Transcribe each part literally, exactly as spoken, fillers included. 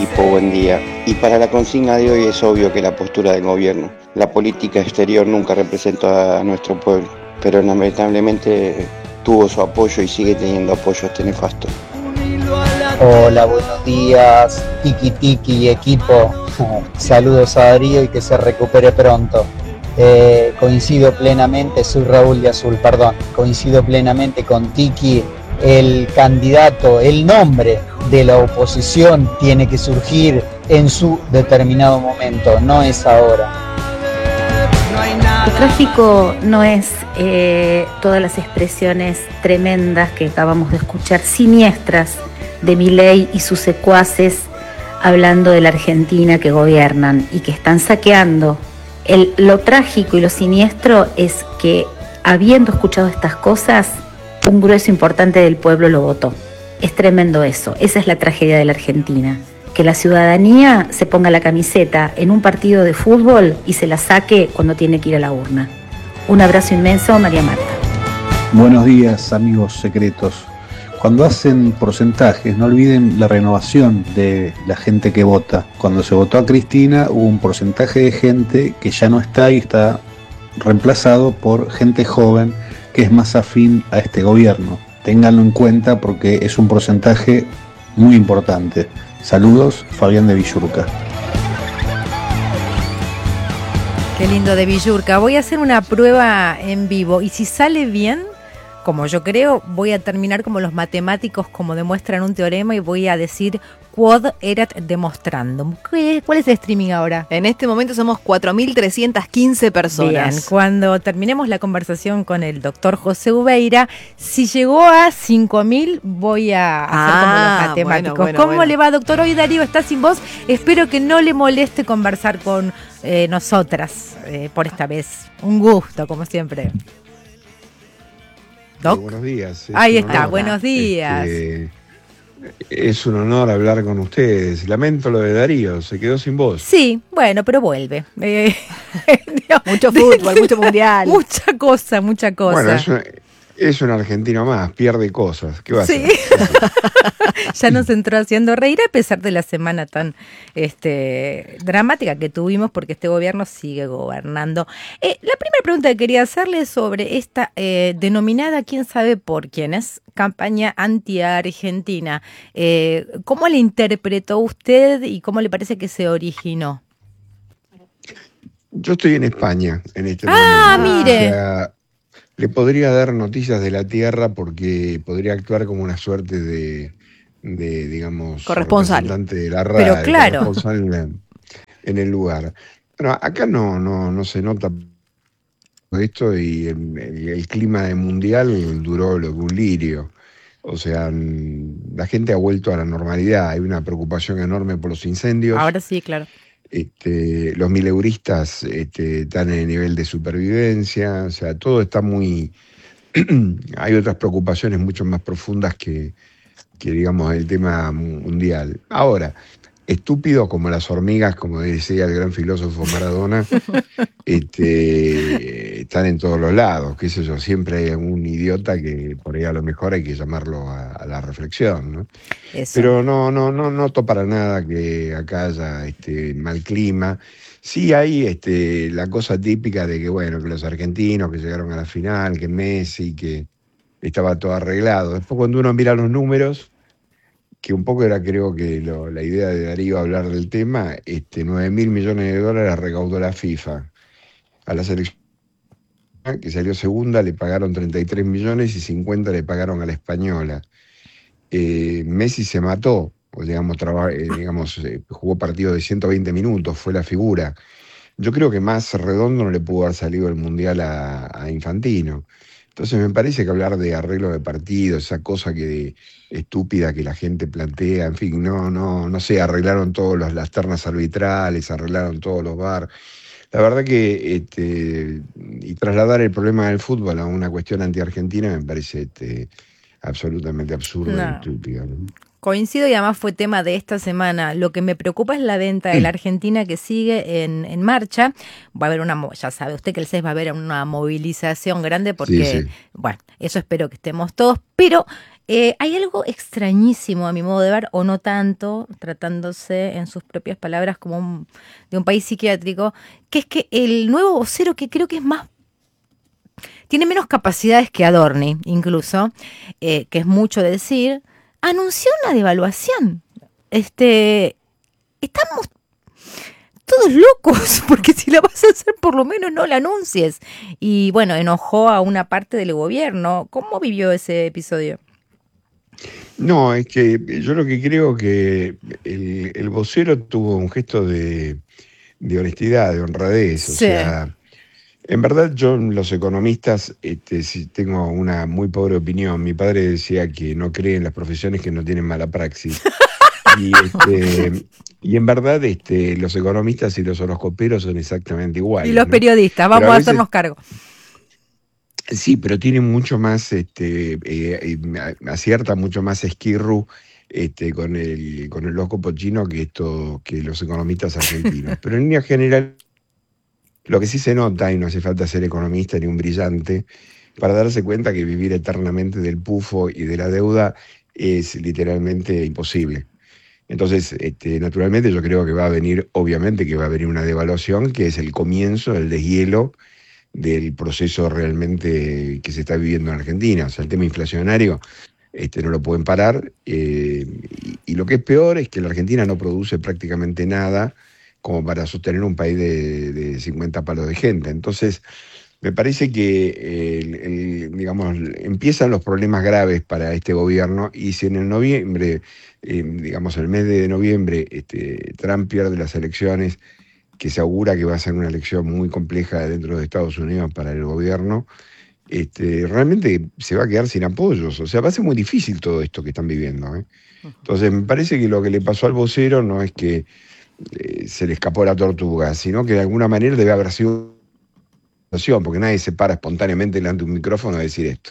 equipo, buen día. Y para la consigna de hoy es obvio que la postura del gobierno, la política exterior nunca representó a nuestro pueblo, pero lamentablemente tuvo su apoyo y sigue teniendo apoyo este nefasto. Hola, buenos días, Tiki Tiki y equipo. Saludos a Darío y que se recupere pronto. Eh, coincido plenamente, soy Raúl de Azul, perdón, coincido plenamente con Tiki. El candidato, el nombre de la oposición tiene que surgir en su determinado momento, no es ahora. El tráfico no es eh, todas las expresiones tremendas que acabamos de escuchar, siniestras, de Milei y sus secuaces hablando de la Argentina que gobiernan y que están saqueando. El, lo trágico y lo siniestro es que, habiendo escuchado estas cosas, un grueso importante del pueblo lo votó. Es tremendo eso, esa es la tragedia de la Argentina. Que la ciudadanía se ponga la camiseta en un partido de fútbol y se la saque cuando tiene que ir a la urna. Un abrazo inmenso, María Marta. Buenos días, amigos secretos. Cuando hacen porcentajes, no olviden la renovación de la gente que vota. Cuando se votó a Cristina, hubo un porcentaje de gente que ya no está y está reemplazado por gente joven que es más afín a este gobierno. Ténganlo en cuenta porque es un porcentaje muy importante. Saludos, Fabián de Villurca. Qué lindo de Villurca. Voy a hacer una prueba en vivo y si sale bien, como yo creo, voy a terminar como los matemáticos como demuestran un teorema y voy a decir quod erat demonstrandum. ¿Cuál es el streaming ahora? En este momento somos cuatro mil trescientas quince personas. Bien, cuando terminemos la conversación con el doctor José Ubeira, si llegó a cinco mil voy a hacer ah, como los matemáticos. Bueno, bueno, ¿Cómo bueno. le va, doctor? Hoy Darío está sin voz. Espero que no le moleste conversar con eh, nosotras eh, por esta vez. Un gusto, como siempre. Eh, buenos días. Ahí está, honor. Buenos días. Este, es un honor hablar con ustedes. Lamento lo de Darío, se quedó sin voz. Sí, bueno, pero vuelve. Eh, mucho fútbol, mucho mundial. Mucha cosa, mucha cosa. Bueno, es un, es un argentino más, pierde cosas. ¿Qué va a sí. hacer? Ya nos entró haciendo reír a pesar de la semana tan este, dramática que tuvimos porque este gobierno sigue gobernando. Eh, la primera pregunta que quería hacerle es sobre esta eh, denominada, quién sabe por quién es, campaña anti-argentina. Eh, ¿Cómo la interpretó usted y cómo le parece que se originó? Yo estoy en España en este ah, momento. Ah, mire. O sea, le podría dar noticias de la tierra porque podría actuar como una suerte de, de digamos, corresponsal representante de la radio, pero claro, corresponsal en, la, en el lugar. Pero acá no, no, no se nota esto y el, el, el clima de mundial duró lo que un lirio. O sea, la gente ha vuelto a la normalidad. Hay una preocupación enorme por los incendios. Ahora sí, claro. Este, los mileuristas este, están en el nivel de supervivencia, o sea, todo está muy... Hay otras preocupaciones mucho más profundas que, que, digamos, el tema mundial. Ahora, estúpidos como las hormigas, como decía el gran filósofo Maradona, este, están en todos los lados, qué sé yo, siempre hay algún idiota que por ahí a lo mejor hay que llamarlo a, a la reflexión, ¿no? Eso. Pero no, no, no noto para nada que acá haya este, mal clima. Sí hay este, la cosa típica de que, bueno, que los argentinos que llegaron a la final, que Messi, que estaba todo arreglado. Después cuando uno mira los números, que un poco era creo que lo, la idea de Darío hablar del tema, este, nueve mil millones de dólares recaudó la FIFA. A la selección que salió segunda le pagaron treinta y tres millones y cincuenta le pagaron a la española. Eh, Messi se mató, o digamos, traba, eh, digamos eh, jugó partido de ciento veinte minutos, fue la figura. Yo creo que más redondo no le pudo haber salido el Mundial a, a Infantino. Entonces me parece que hablar de arreglo de partido, esa cosa que estúpida que la gente plantea, en fin, no, no, no sé, arreglaron todas las ternas arbitrales, arreglaron todos los V A R. La verdad que este, y trasladar el problema del fútbol a una cuestión anti-argentina me parece este, absolutamente absurdo no. y estúpido, ¿no? Coincido, y además fue tema de esta semana. Lo que me preocupa es la venta de la Argentina que sigue en, en marcha. Va a haber una, ya sabe usted que el seis va a haber una movilización grande porque, Sí, sí. bueno, eso espero que estemos todos, pero eh, hay algo extrañísimo a mi modo de ver, o no tanto, tratándose en sus propias palabras como un, de un país psiquiátrico, que es que el nuevo vocero, que creo que es más, tiene menos capacidades que Adorni, incluso, eh, que es mucho decir, anunció una devaluación. Este, estamos todos locos, porque si la vas a hacer, por lo menos no la anuncies. Y bueno, enojó a una parte del gobierno. ¿Cómo vivió ese episodio? No, es que yo lo que creo que el, el vocero tuvo un gesto de, de honestidad, de honradez. O Sí. sea, en verdad yo, los economistas, este, si tengo una muy pobre opinión. Mi padre decía que no cree en las profesiones que no tienen mala praxis. Y, este, y en verdad este, los economistas y los horoscoperos son exactamente iguales. Y los ¿no? periodistas, vamos Pero a a veces- hacernos cargo. Sí, pero tiene mucho más, este, eh, eh, acierta mucho más Esquirru este, con el con el horóscopo chino que esto, que los economistas argentinos. Pero en línea general, lo que sí se nota, y no hace falta ser economista ni un brillante, para darse cuenta que vivir eternamente del pufo y de la deuda es literalmente imposible. Entonces, este, naturalmente yo creo que va a venir, obviamente que va a venir una devaluación, que es el comienzo, el deshielo del proceso realmente que se está viviendo en Argentina. O sea, el tema inflacionario este, no lo pueden parar, eh, y, y lo que es peor es que la Argentina no produce prácticamente nada como para sostener un país de, de cincuenta palos de gente. Entonces, me parece que eh, el, el, digamos, empiezan los problemas graves para este gobierno, y si en el noviembre, eh, digamos, el mes de noviembre, este, Trump pierde las elecciones, que se augura que va a ser una elección muy compleja dentro de Estados Unidos para el gobierno, este, realmente se va a quedar sin apoyos. O sea, va a ser muy difícil todo esto que están viviendo, ¿eh? Entonces, me parece que lo que le pasó al vocero no es que eh, se le escapó la tortuga, sino que de alguna manera debe haber sido una situación, porque nadie se para espontáneamente delante de un micrófono a decir esto.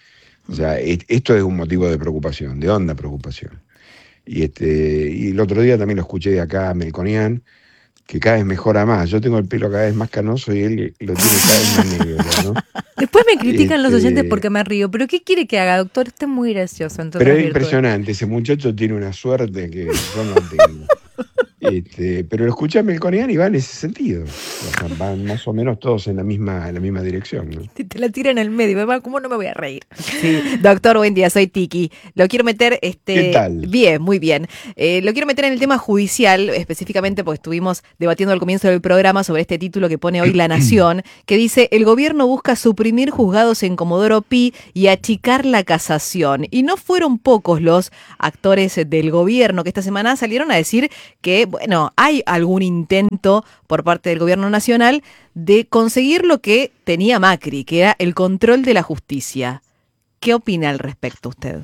O sea, es- esto es un motivo de preocupación, de honda preocupación. Y, este, y el otro día también lo escuché de acá a Melconian, que cada vez mejora más. Yo tengo el pelo cada vez más canoso y él lo tiene cada vez más negro, ¿no? Después me critican los Este- oyentes porque me río. ¿Pero qué quiere que haga, doctor? Usted es muy gracioso. Entonces, Pero es impresionante, ese muchacho tiene una suerte que yo no tengo. Este, pero lo escuché a Melconian y va en ese sentido. O sea, van más o menos todos en la misma, en la misma dirección, ¿no? Te, te la tira en el medio. Mamá, ¿cómo no me voy a reír? Sí, doctor, buen día, soy Tiki. Lo quiero meter, este, ¿Qué tal? bien, muy bien. Eh, lo quiero meter en el tema judicial, específicamente porque estuvimos debatiendo al comienzo del programa sobre este título que pone hoy La Nación, que dice: el gobierno busca suprimir juzgados en Comodoro Pi y achicar la casación. Y no fueron pocos los actores del gobierno que esta semana salieron a decir que, bueno, hay algún intento por parte del gobierno nacional de conseguir lo que tenía Macri, que era el control de la justicia. ¿Qué opina al respecto usted?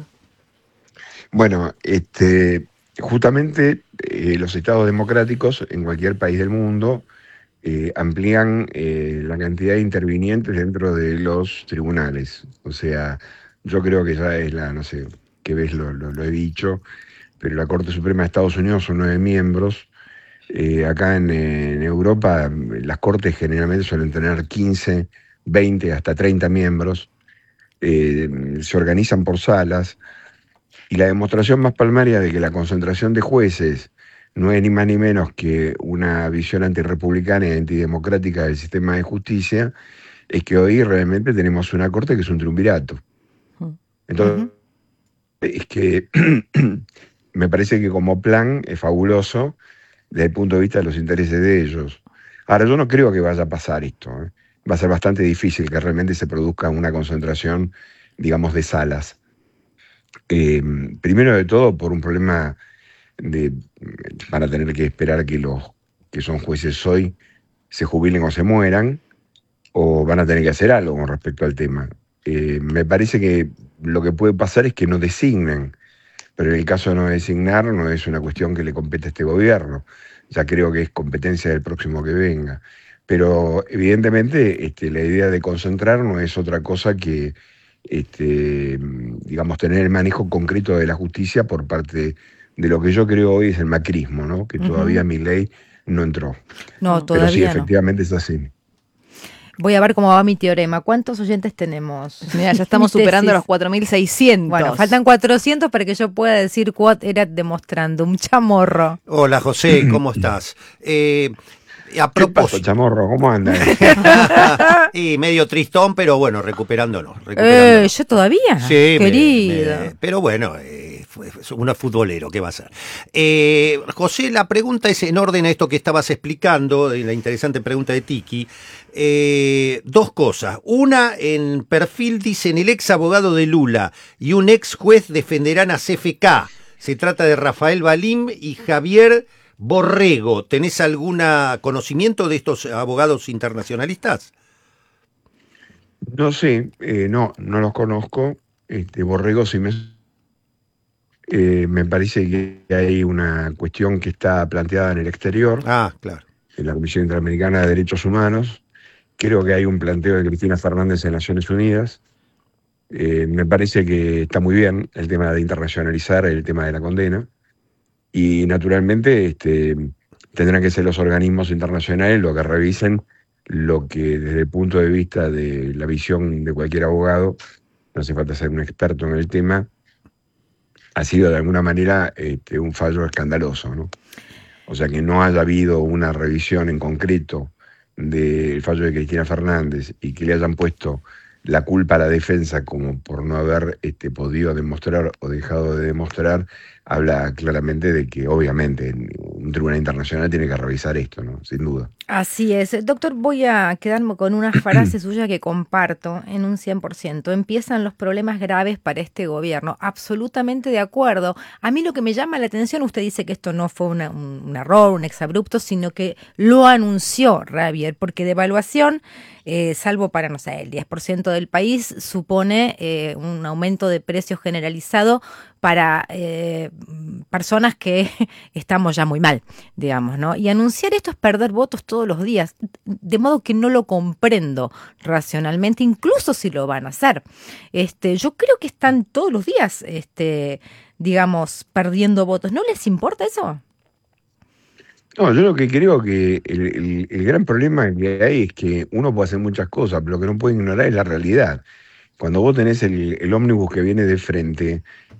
Bueno, este, justamente eh, los estados democráticos en cualquier país del mundo eh, amplían eh, la cantidad de intervinientes dentro de los tribunales. O sea, yo creo que ya es la, no sé, qué vez lo, lo, lo he dicho, pero la Corte Suprema de Estados Unidos son nueve miembros. Eh, acá en, en Europa las cortes generalmente suelen tener quince, veinte, hasta treinta miembros. Eh, se organizan por salas. Y la demostración más palmaria de que la concentración de jueces no es ni más ni menos que una visión antirrepublicana y antidemocrática del sistema de justicia es que hoy realmente tenemos una corte que es un triunvirato. Entonces, uh-huh. es que me parece que como plan es fabuloso desde el punto de vista de los intereses de ellos. Ahora, yo no creo que vaya a pasar esto, ¿eh? Va a ser bastante difícil que realmente se produzca una concentración, digamos, de salas. Eh, primero de todo por un problema de van a tener que esperar que los que son jueces hoy se jubilen o se mueran, o van a tener que hacer algo con respecto al tema. Eh, me parece que lo que puede pasar es que no designen, pero en el caso de no designar no es una cuestión que le compete a este gobierno, ya creo que es competencia del próximo que venga. Pero evidentemente este, la idea de concentrar no es otra cosa que este, digamos, tener el manejo concreto de la justicia por parte de lo que yo creo hoy es el macrismo, ¿no? Que uh-huh. todavía Milei no entró. No, todavía Pero sí, no. efectivamente es así. Voy a ver cómo va mi teorema. ¿Cuántos oyentes tenemos? Mira, ya estamos superando los cuatro mil seiscientos. Bueno, faltan cuatrocientos para que yo pueda decir cuál era demostrando. Un chamorro. Hola, José, ¿cómo estás? Eh, a propósito. ¿Qué pasó, chamorro? ¿Cómo andas? Y medio tristón, pero bueno, recuperándolo. recuperándolo. Eh, ¿yo todavía? Sí, querido. Me, me, pero bueno, eh, uno es futbolero, ¿qué va a ser? Eh, José, la pregunta es en orden a esto que estabas explicando, la interesante pregunta de Tiki. Eh, dos cosas. Una, en perfil dicen el ex abogado de Lula y un ex juez defenderán a C F K. Se trata de Rafael Balim y Javier Borrego. ¿Tenés algún conocimiento de estos abogados internacionalistas? No sé, eh, no, no los conozco. Este, Borrego sí me... Eh, me parece que hay una cuestión que está planteada en el exterior. Ah, claro. En la Comisión Interamericana de Derechos Humanos. Creo que hay un planteo de Cristina Fernández en Naciones Unidas. Eh, me parece que está muy bien el tema de internacionalizar el tema de la condena. Y naturalmente este, tendrán que ser los organismos internacionales los que revisen lo que desde el punto de vista de la visión de cualquier abogado, no hace falta ser un experto en el tema, ha sido de alguna manera este, un fallo escandaloso, ¿no? O sea, que no haya habido una revisión en concreto del fallo de Cristina Fernández y que le hayan puesto la culpa a la defensa como por no haber este, podido demostrar o dejado de demostrar, habla claramente de que obviamente un tribunal internacional tiene que revisar esto, ¿no? Sin duda. Así es. Doctor, voy a quedarme con una frase suya que comparto en un cien por ciento. Empiezan los problemas graves para este gobierno. Absolutamente de acuerdo. A mí lo que me llama la atención, usted dice que esto no fue una, un, un error, un exabrupto, sino que lo anunció Javier, porque devaluación, eh, salvo para, no sé, el diez por ciento del país, supone eh, un aumento de precios generalizado para eh, personas que estamos ya muy mal, digamos, ¿no? Y anunciar esto es perder votos todos los días, de modo que no lo comprendo racionalmente, incluso si lo van a hacer. Este, yo creo que están todos los días, este, digamos, perdiendo votos. ¿No les importa eso? No, yo lo que creo que el, el, el gran problema que hay es que uno puede hacer muchas cosas, pero lo que no puede ignorar es la realidad. Cuando vos tenés el, el ómnibus que viene de frente,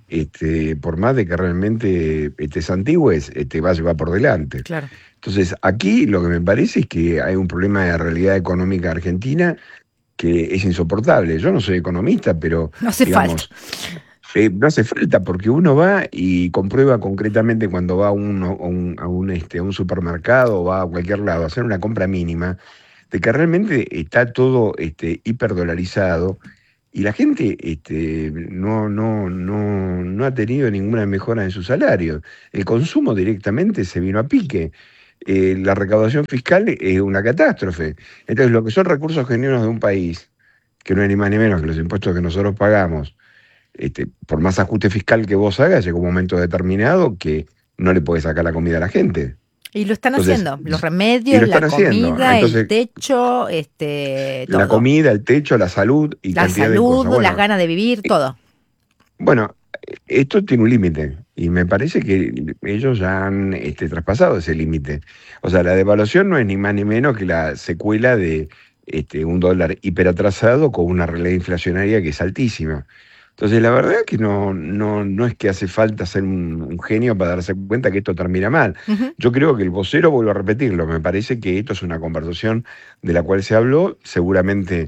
este, por más de que realmente estés antiguo, te va a llevar por delante. Claro. Entonces, aquí lo que me parece es que hay un problema de realidad económica argentina que es insoportable. Yo no soy economista, pero no hace digamos, falta. Eh, no hace falta, porque uno va y comprueba concretamente cuando va a un, a un, a un, este, a un supermercado o va a cualquier lado a hacer una compra mínima, de que realmente está todo este, hiperdolarizado y la gente este, no, no, no, no ha tenido ninguna mejora en su salario. El consumo directamente se vino a pique. Eh, la recaudación fiscal es una catástrofe. Entonces, lo que son recursos genuinos de un país, que no es ni más ni menos que los impuestos que nosotros pagamos, este, por más ajuste fiscal que vos hagas, llega un momento determinado que no le podés sacar la comida a la gente. Y lo están Entonces, haciendo, los remedios, la haciendo. comida, Entonces, el techo, este, todo. La comida, el techo, la salud y la cantidad salud, de cosas. Bueno, las ganas de vivir, todo. Bueno, esto tiene un límite y me parece que ellos ya han este, traspasado ese límite. O sea, la devaluación no es ni más ni menos que la secuela de este, un dólar hiperatrasado con una realidad inflacionaria que es altísima. Entonces, la verdad es que no, no, no es que hace falta ser un, un genio para darse cuenta que esto termina mal. Uh-huh. Yo creo que el vocero, vuelvo a repetirlo, me parece que esto es una conversación de la cual se habló, seguramente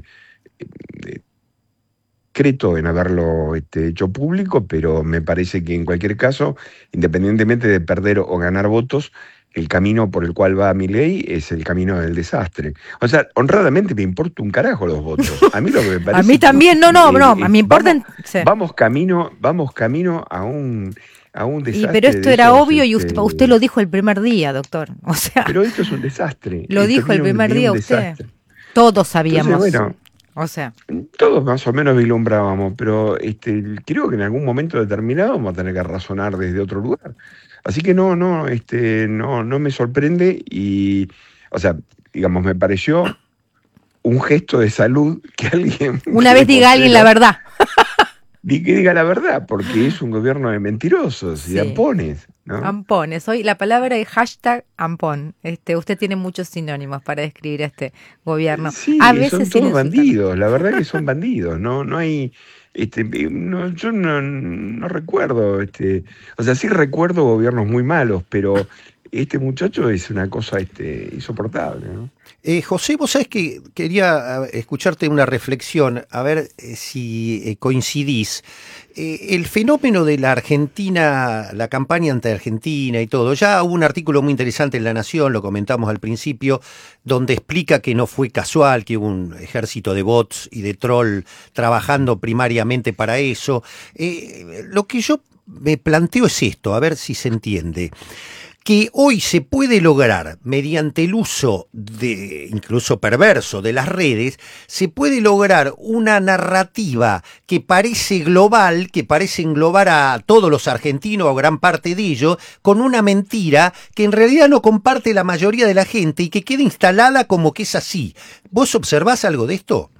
eh, creto en haberlo este, hecho público, pero me parece que en cualquier caso, independientemente de perder o ganar votos, el camino por el cual va Milei es el camino del desastre. O sea, honradamente me importa un carajo los votos. A mí lo que me parece... a mí también, no, no, eh, no, a mí me importan... Vamos, sí. vamos camino, vamos camino a un... A un desastre. Y, pero esto era esos, obvio y usted, este... usted lo dijo el primer día, doctor. O sea, pero esto es un desastre. Lo esto dijo el primer día usted. Desastre. Todos sabíamos. Entonces, bueno, o sea, todos más o menos vislumbrábamos, pero este, creo que en algún momento determinado vamos a tener que razonar desde otro lugar. Así que no, no, este, no, no me sorprende y, o sea, digamos, me pareció un gesto de salud que alguien... Una vez diga alguien la verdad. Y que diga la verdad, porque es un gobierno de mentirosos y Sí. de ampones, ¿no? Ampones. Hoy la palabra es hashtag ampón. Este, usted tiene muchos sinónimos para describir este gobierno. Sí, A son veces todos sin insultar. bandidos, la verdad que son bandidos, no, no hay, este, no, yo no, no recuerdo, este, o sea, sí recuerdo gobiernos muy malos, pero este muchacho es una cosa, este, insoportable, ¿no? Eh, José, vos sabés que quería a, escucharte una reflexión, a ver eh, si eh, coincidís. Eh, el fenómeno de la Argentina, la campaña anti-Argentina y todo, ya hubo un artículo muy interesante en La Nación, lo comentamos al principio, donde explica que no fue casual, que hubo un ejército de bots y de troll trabajando primariamente para eso. Eh, lo que yo me planteo es esto, a ver si se entiende. Que hoy se puede lograr, mediante el uso de, incluso perverso, de las redes, se puede lograr una narrativa que parece global, que parece englobar a todos los argentinos o gran parte de ellos, con una mentira que en realidad no comparte la mayoría de la gente y que queda instalada como que es así. ¿Vos observás algo de esto?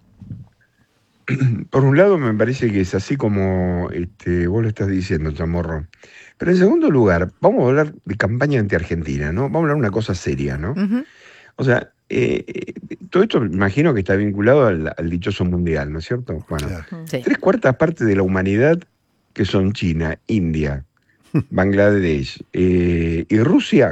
Por un lado me parece que es así como este, vos lo estás diciendo, Chamorro. Pero en segundo lugar, vamos a hablar de campaña anti-Argentina, ¿no? Vamos a hablar de una cosa seria, ¿no? Uh-huh. O sea, eh, todo esto me imagino que está vinculado al, al dichoso mundial, ¿no es cierto? Bueno, Claro. Sí. tres cuartas partes de la humanidad, que son China, India, Bangladesh eh, y Rusia,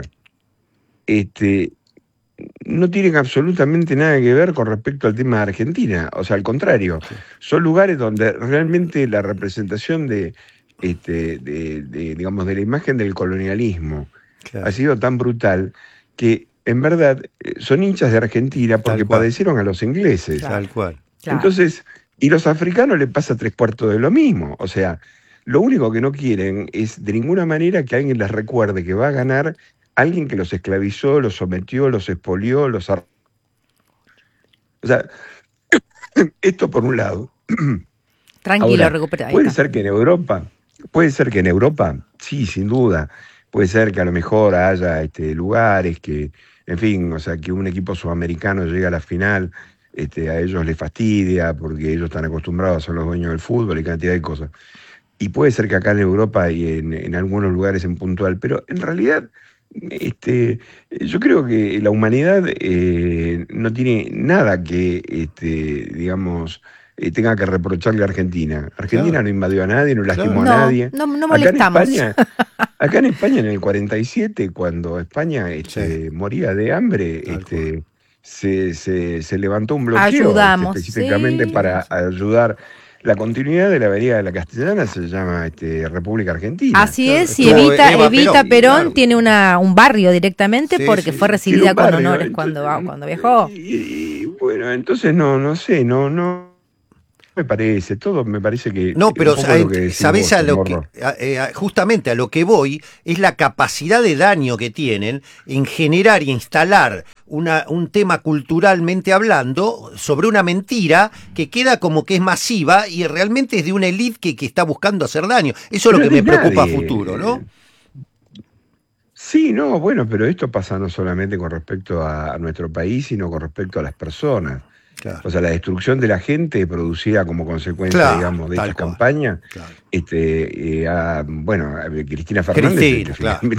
este, no tienen absolutamente nada que ver con respecto al tema de Argentina. O sea, al contrario, Sí. son lugares donde realmente la representación de, este, de, de, digamos, de la imagen del colonialismo Claro. ha sido tan brutal que, en verdad, eh, son hinchas de Argentina porque Tal cual. padecieron a los ingleses. Claro. Tal cual. Claro. Entonces, y los africanos les pasa tres cuartos de lo mismo. O sea, lo único que no quieren es de ninguna manera que alguien les recuerde que va a ganar alguien que los esclavizó, los sometió, los expolió, los... ar- O sea, esto por un lado. Tranquilo, Ahora, recupera. Ahí puede está. ser que en Europa, puede ser que en Europa, sí, sin duda, puede ser que a lo mejor haya este, lugares que, en fin, o sea, que un equipo sudamericano llegue a la final, este, a ellos les fastidia porque ellos están acostumbrados a ser los dueños del fútbol y cantidad de cosas. Y puede ser que acá en Europa y en, en algunos lugares en puntual, pero en realidad, este, yo creo que la humanidad eh, no tiene nada que, este, digamos, eh, tenga que reprocharle a Argentina. Argentina Claro. no invadió a nadie, no lastimó No, a nadie. no, no Acá en molestamos. España, acá en España en el cuarenta y siete, cuando España este, moría de hambre, Tal este, se, se, se levantó un bloqueo Ayudamos, este, específicamente sí. para ayudar. La continuidad de la Avenida de la Castellana se llama este, República Argentina. Así es, y Estuvo Evita, Eva Evita Perón, Perón, claro. tiene una, un barrio directamente Sí, porque sí, fue sí. recibida Tiene un con barrio, honores entonces, cuando, cuando viajó. Y, y, bueno, entonces no, no sé, no, no me parece, todo me parece que... No, pero un poco lo que decís sabés vos, a lo que, Chamorro. a- eh, a- justamente a lo que voy, es la capacidad de daño que tienen en generar y instalar una, un tema culturalmente hablando sobre una mentira que queda como que es masiva y realmente es de una élite que, que está buscando hacer daño. Eso es lo Pero que de me preocupa a nadie. futuro, ¿no? Sí, no, bueno, pero esto pasa no solamente con respecto a, a nuestro país, sino con respecto a las personas. Claro. O sea, la destrucción de la gente producida como consecuencia, Claro, digamos, de tal estas cual. campañas, Claro. este, eh, a, bueno, a Cristina Fernández, Cristina, que claro. finalmente